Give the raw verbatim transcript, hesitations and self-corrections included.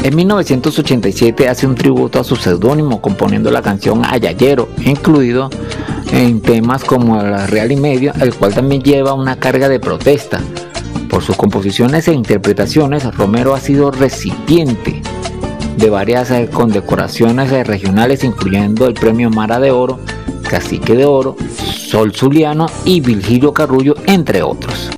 En mil novecientos ochenta y siete hace un tributo a su seudónimo componiendo la canción Ayayero, incluido en temas como el Real y Medio, el cual también lleva una carga de protesta. Por sus composiciones e interpretaciones, Romero ha sido recipiente de varias condecoraciones regionales, incluyendo el Premio Mara de Oro, Cacique de Oro, Sol Zuliano y Virgilio Carrullo, entre otros.